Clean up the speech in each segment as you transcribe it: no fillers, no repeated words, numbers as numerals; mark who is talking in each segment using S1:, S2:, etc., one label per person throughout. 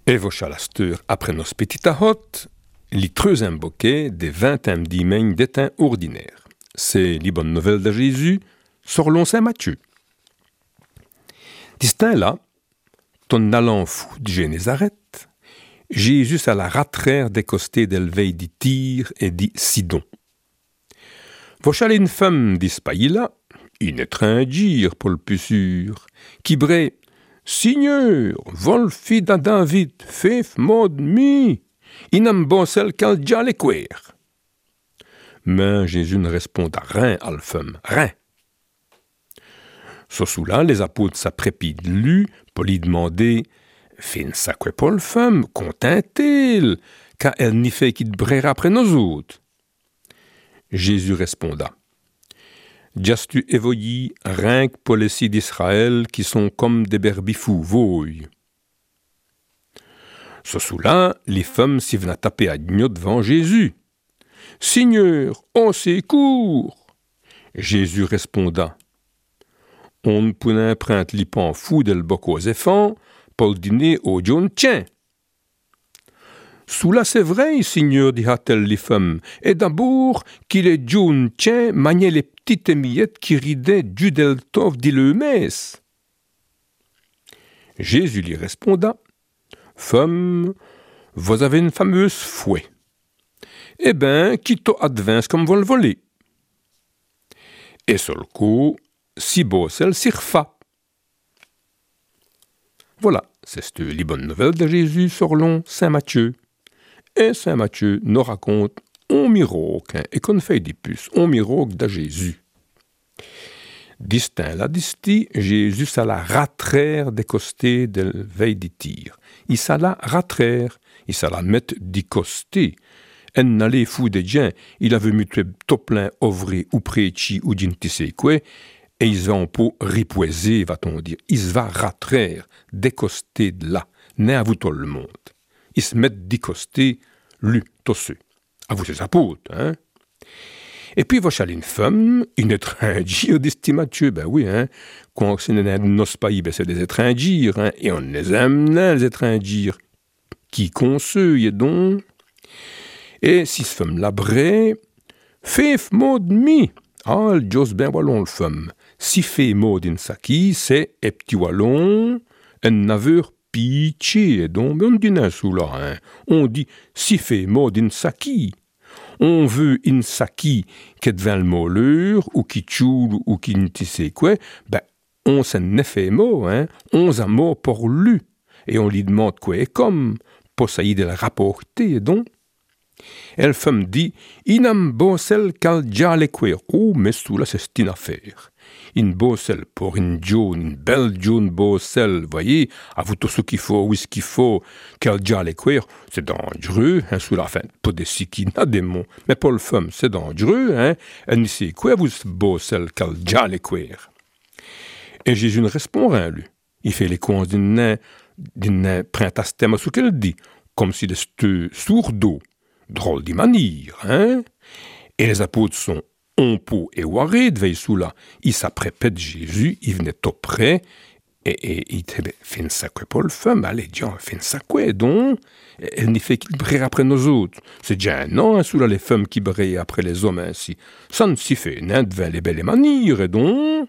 S1: Et vochalasteur après nos petits hot, li treuzem bokeh des 20 dimeny d'étain ordinaire. C'est les bonnes nouvelles de Jésus, selon Saint Matthieu. Distinct là, ton allant fou de Génézareth, Jésus à la ratraire des costés d'Elveille dit Tyr et dit Sidon. Vochal une femme dit ce pays-là, une étrangère pour le plus sûr, qui brait Seigneur, vol fille de David, fef mod mi, inam bon sel qu'al dialequer. Mais Jésus ne répond à rien à la femme, rien. Ce sous-là, les apôtres s'apprépident lui pour lui demander fin sacré pour la femme, content-elle, car elle n'y fait qu'il brère après nos autres. Jésus réponda. Jastu évoyi rien que pour les filles d'Israël qui sont comme des berbifous, voy. Ce sous-là, les femmes s'y venaient taper à gnot devant Jésus. Seigneur, on secours. Jésus réponda. On ne pouvait prendre les pans fous de l'boc aux enfants pour le dîner au John tien. Sous-là, c'est vrai, Seigneur, dit-elle les femmes, et d'abord qu'il est John tien maniait les petites miettes qui ridaient du deltov dit le messe. Jésus lui réponda, femme, vous avez une fameuse fouet. Eh ben, quitte advance comme vous le volez. Et sur le coup, si beau celle s'irfa. Voilà, c'est les bonnes nouvelles de Jésus selon Saint Matthieu. Et Saint Matthieu nous raconte un miracle, et qu'on fait des puces, un miracle de Jésus. Distinct la disti, Jésus s'à la ratraire des costés de veille des tirs. Il s'à la ratraire, il s'à la mettre des costés. En n'allait fou des gens, il avait mutué tout plein ouvré ou préchi ou d'intissé quoi, et ils ont pour ripoiser, va-t-on dire. Ils va ratraire des costés de là, n'est à vous tout le monde. Ils se mettent d'icostés, lui, tous ceux. À vous, ses apôtres, hein. Et puis, vous chalez une femme, une étrangère, dit Matthieu, ben oui, hein. Quand c'est dans nos pays, ben c'est des étrangères, hein. Et on les aime, les étrangères. Qui conseille donc? Et si ce femme l'abré, fef mod mi. Ah, le jos ben wallon le femme. Si fait mod in saki, c'est et petit wallon, un naveur pitié, donc, on dit un sous là, hein. On dit si fait mode in saki. On veut in saki qui devient le molleur, ou qui tchoule, ou qui ne sait quoi, ben, on s'en est fait mot, hein. On s'en mot pour lui. Et on lui demande quoi est comme, pour ça y de le rapporter, donc. Et la femme dit, inam bossel qu'al dialequer. Oh, mais sous là, c'est une affaire. Une bossel pour une jaune, une belle jaune bossel, voyez, à vous tout ce qu'il faut, oui, ce qu'il faut, qu'elle dialequer, c'est dangereux, hein, sous la fin, pas des siquines, des mots, mais pour le femme, c'est dangereux, hein, elle ne sait quoi, vous, bossel qu'elle dialequer. Et Jésus ne répond rien, lui. Il fait les coins d'une printastème à ce qu'elle dit, comme si c'était sourd-d'eau. Drôle de manière, hein? Et les apôtres sont Onpo et Waré, de veille sous là. Ils s'apprêtent Jésus, ils venaient tout près, et ils disaient, fais une sacrée pour le femme, allez, Dieu, fais une sacrée, donc. Elle n'y fait qu'il brille après nos autres. C'est déjà un an, hein, sous là, les femmes qui brillent après les hommes ainsi. Ça ne s'y fait, n'en devait les belles manières, et donc.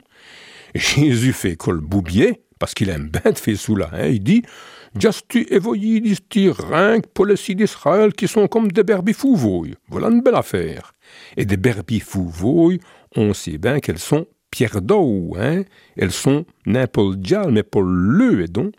S1: Jésus fait col boubier, parce qu'il aime bien de faire sous là, hein, il dit, Jastu évoyi disent rien que pour les filles d'Israël qui sont comme des berbifous voy. Voilà une belle affaire. Et des berbifous voy, on sait bien qu'elles sont pierre d'eau, hein. Elles sont n'importe dial, mais pour le et donc.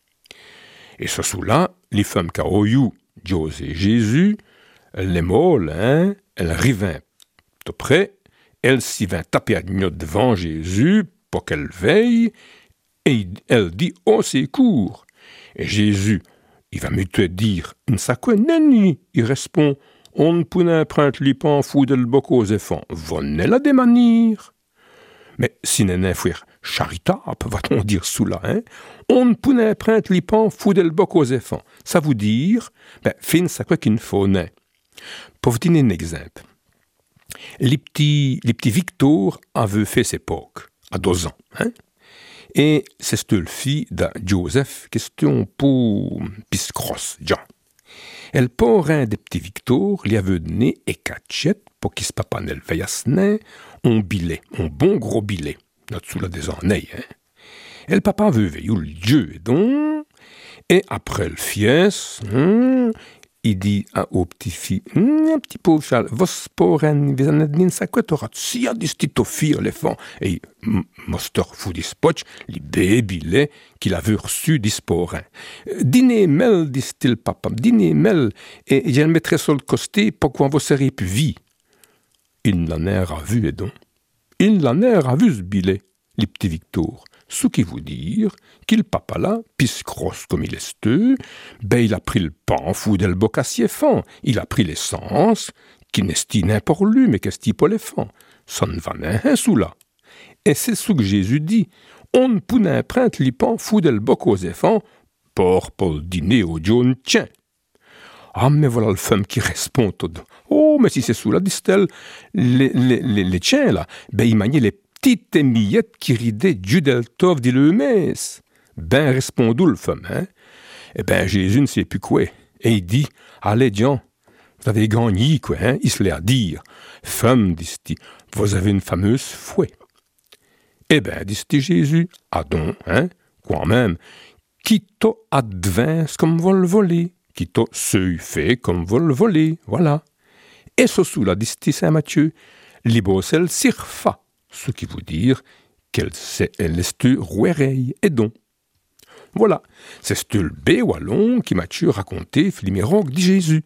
S1: Et ce sous-là, les femmes qui ont eu Dieu et Jésus, les molles, hein, elles arrivent tout près, elles s'y vont taper à gnot devant Jésus pour qu'elle veille, et elle dit, oh, c'est court. Et Jésus, il va me te dire, n'sakwe neni, il répond, on ne peut prendre les pans fou de l'boc aux enfants, venez la démanir. Mais si n'est faire charitable, va-t-on dire sous là, hein, on ne peut prendre les pans fou de l'boc aux enfants. Ça veut dire, ben, fin sakwe qu'il faut n'est. Pour vous donner un exemple, les petits Victor avaient fait cette époque, à 2 ans, hein. Et c'est le fille de Joseph, question pour Piscross, Jean. Elle pour un des petits Victor, li avait donné et cachette pour qu'il se papanel veillasne, on billet, un bon gros billet, notre sous la des années, hein. Et le papa veut veiller le Dieu, et donc, et après le fies, il dit au petit-fille, un petit pauvre Charles, vos sporen, vous en êtes d'une sacotte, aura si à des titofir, les fonds. Et Moster fou des spotch, les bébés qu'il avait reçu des sporen. Dîner mel, dit-il papa, dîner mel, et je le mettrai sur le costé pour qu'on vous serez plus vie. Il n'en a vu, et donc. Il n'en a vu ce billet, les petits Victor. Ce qui veut dire qu'il papa là, pis crosse comme il est, il a pris le pan fou del bocassier fan, il a pris l'essence, qui n'est n'importe lui, mais qu'est-ce pour les fans. Ça ne va rien sous là. Et c'est ce que Jésus dit, on ne peut n'imprendre le pan fou del boc aux enfants, pour le dîner au John tien. Ah, mais voilà le femme qui répond tout. Oh, mais si c'est sous la distel, les tiens là, il maniait les petites millettes qui ridaient du deltov dit le messe. Ben répondou le femme, hein. Eh ben Jésus ne sait plus quoi. Et il dit, allez Jean, vous avez gagné quoi, hein. Il se l'a à dire. Femme, dit-il, vous avez une fameuse fouet. Eh ben, dit Jésus, ah donc, hein, quand même, qui t'a advince comme vol volé, qui t'a seuil fait comme vol volé, voilà. Et ce sous la dit Saint Matthieu, libosel sirfa. Ce qui veut dire qu'elle est rouereille et donc. Voilà, c'est le bé wallon qui Matthieu raconté Fliméroc dit Jésus.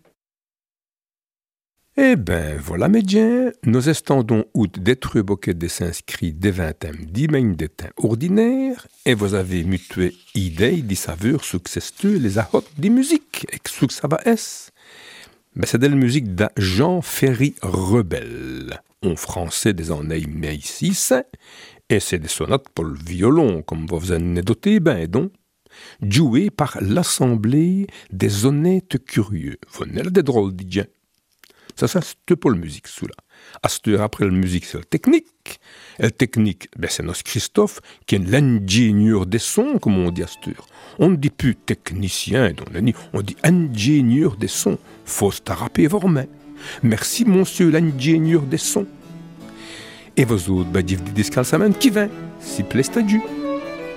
S1: Eh ben, voilà, médiens, nous estendons out d'être boquet des s'inscrits des 20e d'Imaine des temps ordinaires, et vous avez mutué idée d'y saveur ce que c'est les ahots des musiques, et ce que ça va est. Ben, c'est de la musique de Jean Ferry Rebelle, en français des années 1600, et c'est des sonates pour le violon, comme vous en êtes doté, ben donc, joué par l'Assemblée des honnêtes curieux. Venez des drôles d'idées. Ça, c'est pour la musique, cela. Après la musique, c'est la technique. Et la technique, ben, c'est notre Christophe, qui est l'ingénieur des sons, comme on dit à cette heure. On ne dit plus technicien, on dit ingénieur des sons. Faut se taper vos mains. Merci, monsieur l'ingénieur des sons. Et vos autres, ben, dites des semaine qui vient, si plaît, à Dieu.